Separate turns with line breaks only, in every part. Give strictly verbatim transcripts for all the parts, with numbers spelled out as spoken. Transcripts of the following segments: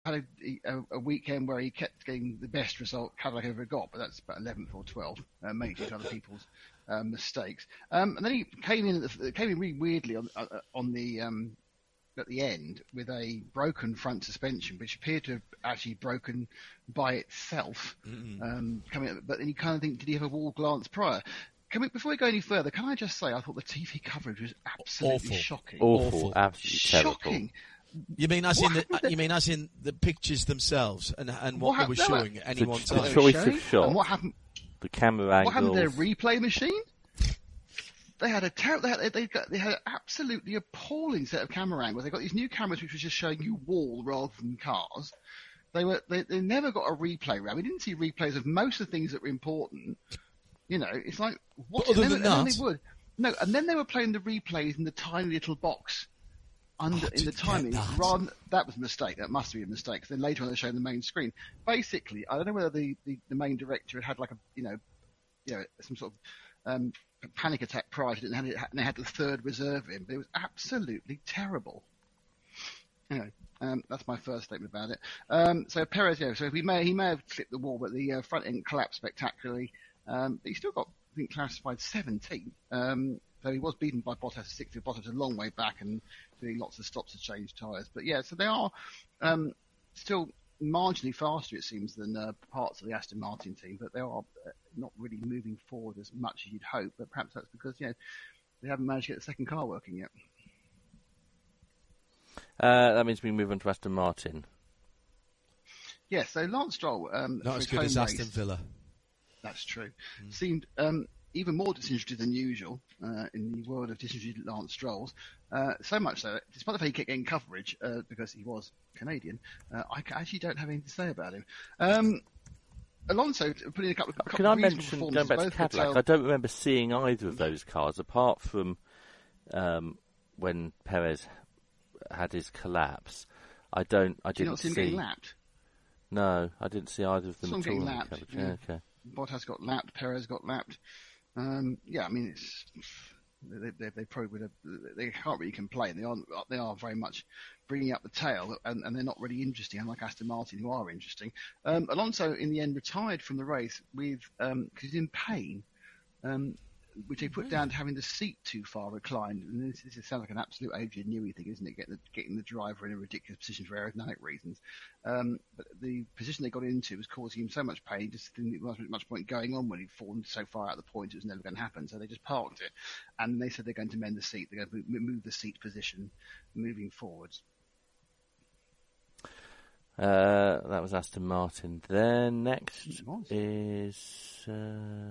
had a, a, a weekend where he kept getting the best result Cadillac ever got, but that's about eleventh or twelfth, uh, mainly due to other people's um, mistakes. Um, and then he came in at the, came in really weirdly on uh, on the um, at the end with a broken front suspension, which appeared to have actually broken by itself. Um, coming, but then you kind of think, did he have a wall glance prior? Can we, before we go any further, can I just say I thought the T V coverage was absolutely
Awful.
shocking.
Awful,
Awful.
absolutely
Shocking.
terrible.
You mean as
What
in the,
happened to-
you mean as in the pictures themselves and and what
What
they were
hap- no,
showing at any
the-
one
the
time?
choice
Showing?
of shot.
And what happened?
The camera
What happened to their
angles.
replay machine? They had a terrible. They had, they, got, they had an absolutely appalling set of camera angles. They got these new cameras which was just showing you wall rather than cars. They were they, they never got a replay round. We didn't see replays of most of the things that were important. You know, it's like what?
But other
and
than
then, and then
that-
they would no, and then they were playing the replays in the tiny little box under
Oh,
in the
didn't get
timing.
that.
Rather, that was a mistake. That must be a mistake. 'Cause then later on, they showed the main screen. Basically, I don't know whether the, the, the main director had had like a you know, you know, some sort of um, panic attack prior to it, and had, it, and they had the third reserve in, but it was absolutely terrible. Anyway, um, that's my first statement about it. Um, so Perez, yeah, so he may he may have clipped the wall, but the uh, front end collapsed spectacularly. Um, but he still got, I think, classified seventeenth. Um, so he was beaten by Bottas sixtieth. Bottas a long way back and doing lots of stops to change tyres. But yeah, so they are um, still marginally faster, it seems, than uh, parts of the Aston Martin team, but they are uh, not really moving forward as much as you'd hope. But perhaps that's because, you know, they haven't managed to get the second car working yet.
Uh, that means we move on to Aston Martin.
Yes, so Lance Stroll, um,
Not
for
as
his
good as
home
Aston
race,
Villa.
that's true, seemed um, even more disinterested than usual uh, in the world of disinterested Lance Strolls. Uh, so much so, despite the fact he kept getting coverage uh, because he was Canadian, uh, I actually don't have anything to say about him. Um, Alonso put in a couple of couple
Can I
of reasonable
mention, going
performances,
back to
both
Cadillac,
Vettel-
I don't remember seeing either of those cars, apart from um, when Perez had his collapse. I don't. I
Do you
didn't
not see him
see.
getting lapped?
No, I didn't see either of them
Saw him
at all.
getting
on the
lapped,
coverage.
yeah.
Yeah, okay.
Bottas got lapped, Perez got lapped. Um, yeah, I mean, it's they, they, they probably would have, they can't really complain. They are they are very much bringing up the tail, and, and they're not really interesting, unlike Aston Martin, who are interesting. Um, Alonso, in the end, retired from the race with because um, he's in pain, um, which they put down to having the seat too far reclined. And this, this sounds like an absolute Adrian Newey thing, isn't it? Getting the, getting the driver in a ridiculous position for aerodynamic reasons. Um, but the position they got into was causing him so much pain, he just didn't think there wasn't much point going on when he'd fallen so far out of the point it was never going to happen. So they just parked it. And they said they're going to mend the seat. They're going to move the seat position moving forwards.
Uh, that was Aston Martin. Then next
It was.
is uh,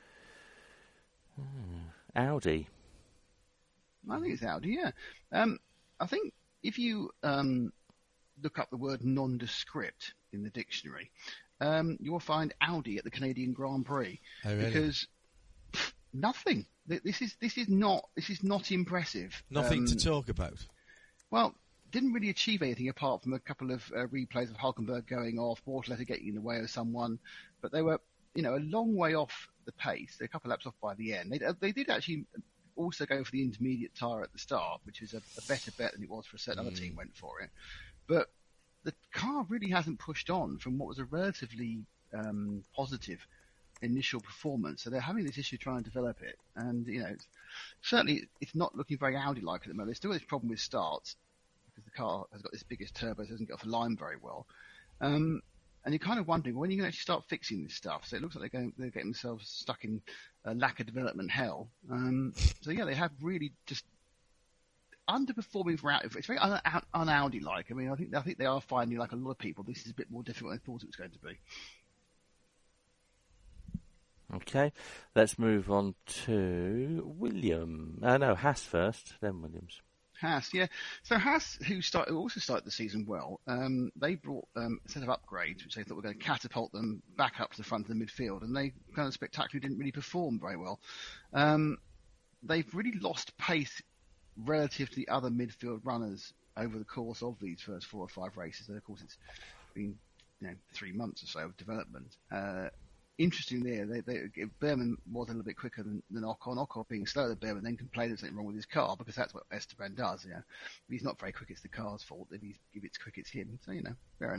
hmm, Audi.
I think it's Audi, yeah. Um, I think if you um, look up the word nondescript in the dictionary, um, you'll find Audi at the Canadian Grand Prix.
Oh, really?
Because pff, nothing. Th- This is this is not this is not impressive.
Nothing
Um,
to talk about.
Well, didn't really achieve anything apart from a couple of uh, replays of Hulkenberg going off, Bortoletti getting in the way of someone, but they were, you know, a long way off the pace. They're a couple of laps off by the end. They, they did actually also go for the intermediate tyre at the start, which is a, a better bet than it was for a certain other team went for it. But the car really hasn't pushed on from what was a relatively um, positive initial performance. So they're having this issue trying to develop it. And, you know, it's, certainly it's not looking very Audi-like at the moment. There's still this problem with starts, because the car has got this biggest turbo, so it doesn't get off the line very well. Um, and you're kind of wondering, when are you going to actually start fixing this stuff? So it looks like they're, going, they're getting themselves stuck in a lack of development hell. Um, so yeah, they have really just underperforming for Audi. It's very un- un-Audi-like. I mean, I think I think they are finding, like a lot of people, this is a bit more difficult than they thought it was going to be.
Okay, let's move on to William. Uh, no, Haas first, then Williams.
Haas, yeah. So Haas, who started, who also started the season well, um, they brought um, a set of upgrades which they thought were going to catapult them back up to the front of the midfield, and they kind of spectacularly didn't really perform very well. Um, they've really lost pace relative to the other midfield runners over the course of these first four or five races. And of course, it's been, you know, three months or so of development. Uh, Interesting there, they, they, Behrman was a little bit quicker than, than Ocon. Ocon being slower than Behrman, then complained there's something wrong with his car, because that's what Esteban does. Yeah, if he's not very quick, it's the car's fault. If he's if it's quick, it's him. So, you know, fair enough.